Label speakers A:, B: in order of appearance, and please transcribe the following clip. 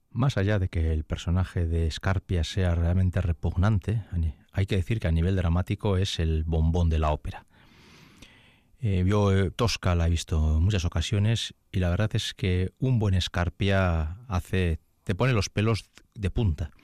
A: Más allá de que el personaje de Scarpia sea realmente repugnante, hay que decir que a nivel dramático es el bombón de la ópera. Yo Tosca la he visto en muchas ocasiones y la verdad es que un buen Scarpia te pone los pelos de punta.